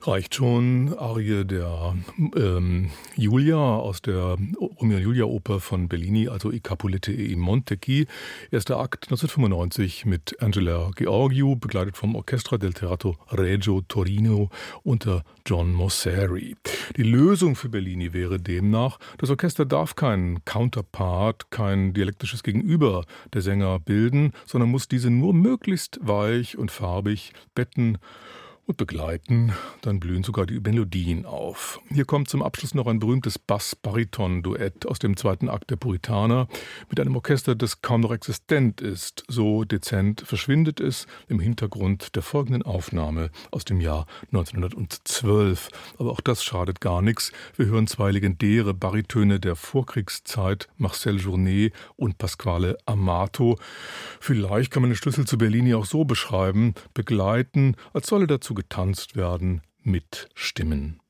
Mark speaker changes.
Speaker 1: Reicht schon. Arie der Julia aus der Romeo und Julia Oper von Bellini, also I Capuletti e i Montecchi. Erster Akt 1995 mit Angela Gheorghiu, begleitet vom Orchestra del Teatro Regio Torino unter John Mosseri. Die Lösung für Bellini wäre demnach, das Orchester darf keinen Counterpart, kein dialektisches Gegenüber der Sänger bilden, sondern muss diese nur möglichst weich und farbig betten und begleiten, dann blühen sogar die Melodien auf. Hier kommt zum Abschluss noch ein berühmtes Bass-Bariton-Duett aus dem zweiten Akt der Puritaner mit einem Orchester, das kaum noch existent ist. So dezent verschwindet es im Hintergrund der folgenden Aufnahme aus dem Jahr 1912. Aber auch das schadet gar nichts. Wir hören zwei legendäre Baritöne der Vorkriegszeit, Marcel Journet und Pasquale Amato. Vielleicht kann man den Schlüssel zu Bellini auch so beschreiben: begleiten, als solle dazu getanzt werden, mit Stimmen.